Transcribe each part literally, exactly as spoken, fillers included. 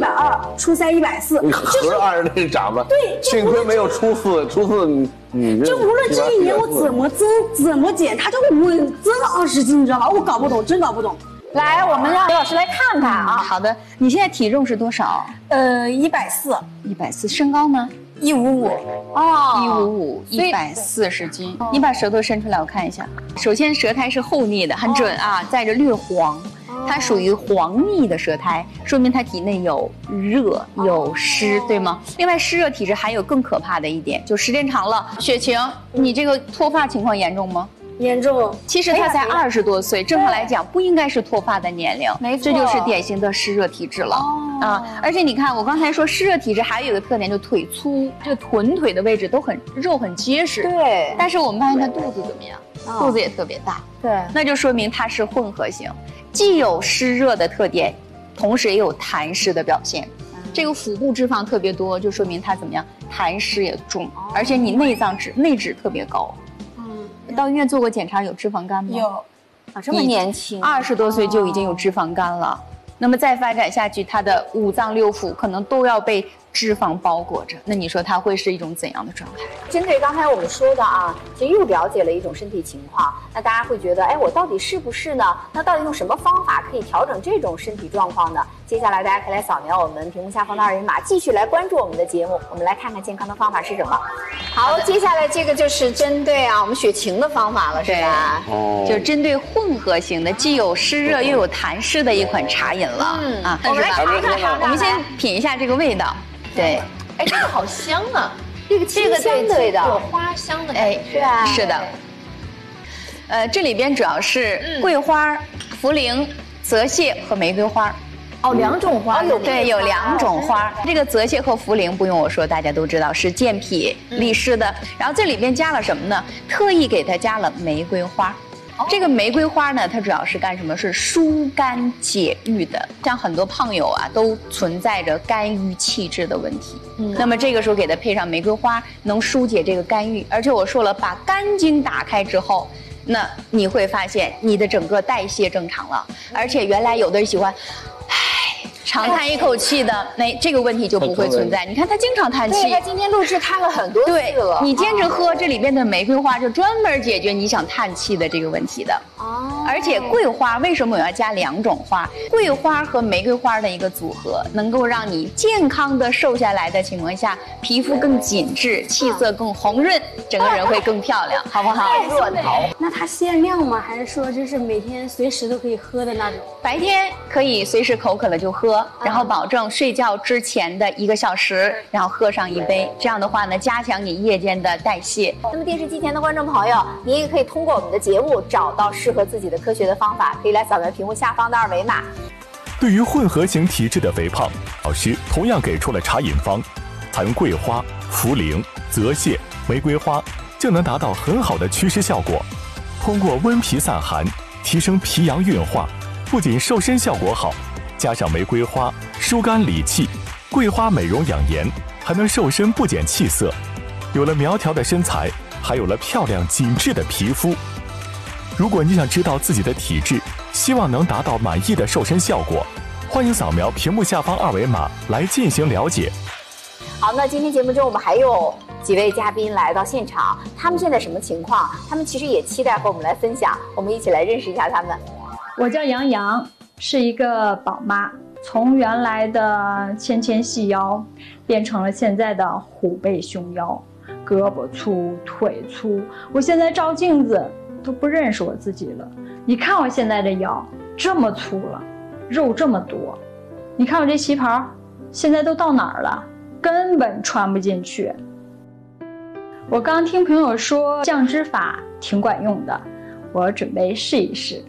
百二，初三一百四， 你合二那长吧。 对， 幸亏没有初四，初四你你就无论这一年我怎么增怎么减，它就稳增了二十斤，你知道吗？我搞不懂，真搞不懂。 来，我们让刘老师来看看啊。 好的，你现在体重是多少？ 呃，一百四， 一百四。身高呢？ 一五五。 哦，一五五，一百四十斤。你把舌头伸出来，我看一下。首先，舌苔是厚腻的，很准啊，带着略黄。它属于黄腻的舌苔，说明它体内有热有湿，对吗？另外，湿热体质还有更可怕的一点，就时间长了，雪晴，你这个脱发情况严重吗？ 严重。 其实他才二十多岁，正常来讲不应该是脱发的年龄， 没错， 这就是典型的湿热体质了。哦、啊！而且你看，我刚才说湿热体质还有一个特点，就腿粗，这个臀腿的位置都很肉很结实。 对。 但是我们发现他肚子怎么样？哦、肚子也特别大。 对。 那就说明它是混合型，既有湿热的特点，同时也有痰湿的表现。这个腹部脂肪特别多，就说明它怎么样？痰湿也重，而且你内脏脂内脂特别高。到医院做过检查，有脂肪肝吗？ 有， 啊，这么年轻， 二十多岁就已经有脂肪肝了。那么再发展下去，他的五脏六腑可能都要被脂肪包裹着。那你说他会是一种怎样的状态？ 针对刚才我们说的啊，其实又了解了一种身体情况，那大家会觉得，哎，我到底是不是呢？那到底用什么方法可以调整这种身体状况呢？接下来大家可以来扫描我们屏幕下方的二维码，继续来关注我们的节目。我们来看看健康的方法是什么。好，接下来这个就是针对啊我们雪晴的方法了，是吧？ 哦，就是针对混合型的，既有湿热又有痰湿的一款茶饮了。嗯啊， 我们来尝尝尝， 我们先品一下这个味道。对， 哎，这个好香啊！这个这个香的味道， 有花香的感觉， 是吧？ 是的。呃，这里边主要是桂花、茯苓、泽泻和玫瑰花。 哦，两种花有对，有两种花。这个泽泻和茯苓不用我说，大家都知道是健脾利湿的。然后这里边加了什么呢？特意给它加了玫瑰花。这个玫瑰花呢，它主要是干什么？是疏肝解郁的。像很多胖友啊，都存在着肝郁气滞的问题。嗯，那么这个时候给它配上玫瑰花，能疏解这个肝郁。而且我说了，把肝经打开之后，那你会发现你的整个代谢正常了。而且原来有的人喜欢，唉，长叹一口气的，那这个问题就不会存在。你看他经常叹气， 对，他今天录制叹了很多次了。 你坚持喝这里边的玫瑰花，就专门解决你想叹气的这个问题的。哦，而且桂花为什么我要加两种花？桂花和玫瑰花的一个组合，能够让你健康的瘦下来的情况下，皮肤更紧致，气色更红润，整个人会更漂亮，好不好？ 热桃。 那它限量吗？还是说就是每天随时都可以喝的那种？ 白天可以随时口渴了就喝，然后保证睡觉之前的一个小时，然后喝上一杯。这样的话呢，加强你夜间的代谢。 那么电视机前的观众朋友，您也可以通过我们的节目找到适合自己的科学的方法，可以来扫描屏幕下方的二维码。 对于混合型体质的肥胖，老师同样给出了茶饮方，含桂花、茯苓、泽泻、玫瑰花，就能达到很好的祛湿效果。通过温脾散寒，提升脾阳运化，不仅瘦身效果好，加上玫瑰花疏肝理气，桂花美容养颜，还能瘦身不减气色。有了苗条的身材，还有了漂亮紧致的皮肤。如果你想知道自己的体质，希望能达到满意的瘦身效果，欢迎扫描屏幕下方二维码来进行了解。 好，那今天节目中我们还有几位嘉宾来到现场，他们现在什么情况？他们其实也期待和我们来分享，我们一起来认识一下他们。 我叫杨洋，是一个宝妈，从原来的纤纤细腰变成了现在的虎背熊腰，胳膊粗腿粗，我现在照镜子都不认识我自己了。你看我现在的腰这么粗了，肉这么多，你看我这旗袍现在都到哪儿了，根本穿不进去。我刚听朋友说降脂法挺管用的，我准备试一试。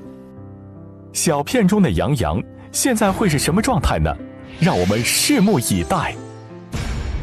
小片中的杨洋现在会是什么状态呢？让我们拭目以待。